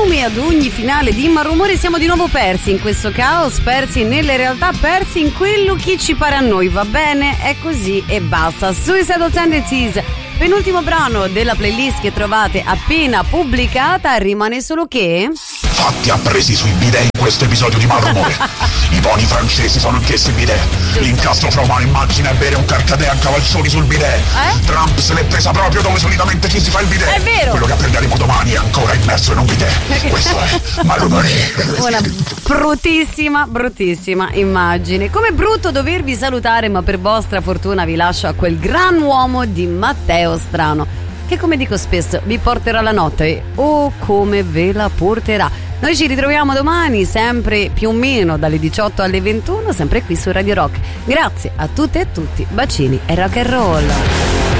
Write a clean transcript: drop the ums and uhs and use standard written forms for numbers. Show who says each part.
Speaker 1: come ad ogni finale di Malumore siamo di nuovo persi in questo caos, persi nelle realtà, persi in quello che ci pare a noi, va bene? È così e basta. Suicidal Tendencies, penultimo brano della playlist che trovate appena pubblicata, rimane solo che...
Speaker 2: Fatti appresi sui bidet in questo episodio di Malumore. I pony francesi sono anch'essi bidet. L'incastro fra umano immagina è bere un carcadè a cavalcioni sul bidet. Trump se l'è presa proprio dove solitamente ci si fa il bidet.
Speaker 1: È vero.
Speaker 2: Quello che apprenderemo domani è ancora immerso in un bidet. Questo è Malumore.
Speaker 1: Una bruttissima immagine. Come brutto dovervi salutare, ma per vostra fortuna vi lascio a quel gran uomo di Matteo Strano, che come dico spesso vi porterà la notte o come ve la porterà. Noi ci ritroviamo domani sempre più o meno dalle 18 alle 21, sempre qui su Radio Rock. Grazie a tutte e tutti, bacini e rock and roll.